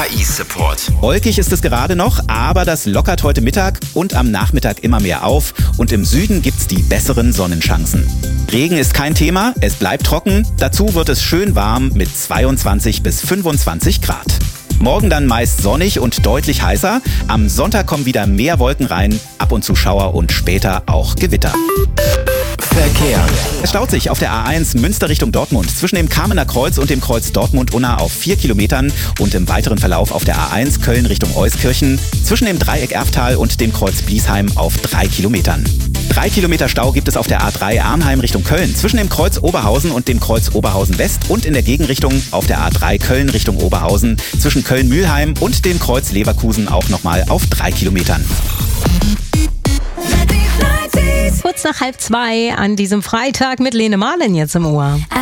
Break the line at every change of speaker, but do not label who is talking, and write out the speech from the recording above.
KI-Support.
Wolkig ist es gerade noch, aber das lockert heute Mittag und am Nachmittag immer mehr auf. Und im Süden gibt's die besseren Sonnenchancen. Regen ist kein Thema, es bleibt trocken. Dazu wird es schön warm mit 22 bis 25 Grad. Morgen dann meist sonnig und deutlich heißer. Am Sonntag kommen wieder mehr Wolken rein, ab und zu Schauer und später auch Gewitter.
Verkehr.
Es staut sich auf der A1 Münster Richtung Dortmund zwischen dem Kamener Kreuz und dem Kreuz Dortmund-Unna auf 4 Kilometern und im weiteren Verlauf auf der A1 Köln Richtung Euskirchen zwischen dem Dreieck Erftal und dem Kreuz Bliesheim auf 3 Kilometern. 3 Kilometer Stau gibt es auf der A3 Arnheim Richtung Köln zwischen dem Kreuz Oberhausen und dem Kreuz Oberhausen West und in der Gegenrichtung auf der A3 Köln Richtung Oberhausen zwischen Köln-Mühlheim und dem Kreuz Leverkusen auch nochmal auf 3 Kilometern.
Kurz nach 1:30 an diesem Freitag mit Lene Marlin jetzt im Ohr.